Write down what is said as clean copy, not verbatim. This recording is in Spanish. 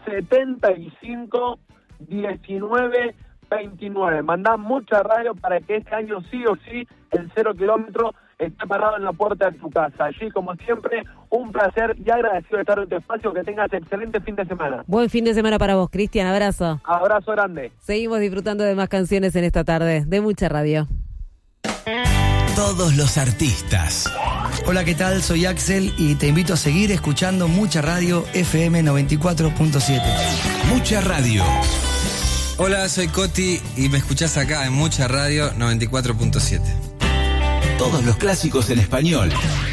75 19 29. Mandá mucha radio para que este año sí o sí el 0 kilómetro esté parado en la puerta de tu casa. Allí, como siempre, un placer y agradecido de estar en tu espacio. Que tengas excelente fin de semana. Buen fin de semana para vos, Cristian. Abrazo. Abrazo grande. Seguimos disfrutando de más canciones en esta tarde de Mucha Radio. Todos los artistas. Hola, ¿qué tal? Soy Axel y te invito a seguir escuchando Mucha Radio FM 94.7. Mucha Radio. Hola, soy Coti y me escuchás acá en Mucha Radio 94.7. Todos los clásicos en español.